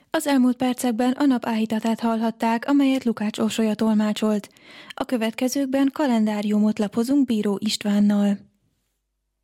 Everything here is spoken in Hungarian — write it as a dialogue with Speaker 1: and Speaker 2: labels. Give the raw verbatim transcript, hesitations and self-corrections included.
Speaker 1: Az elmúlt percekben a nap áhítatát hallhatták, amelyet Lukács Orsolya tolmácsolt. A következőkben kalendáriumot lapozunk Bíró Istvánnal.